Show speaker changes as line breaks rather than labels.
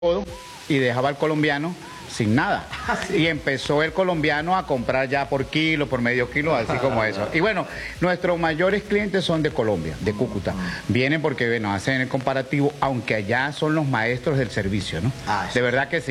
todo y dejaba al colombiano sin nada. Y empezó el colombiano a comprar ya por kilo, por medio kilo, así como eso. Y bueno, nuestros mayores clientes son de Colombia, de Cúcuta. Vienen porque, bueno, hacen el comparativo, aunque allá son los maestros del servicio, ¿no? De verdad que sí.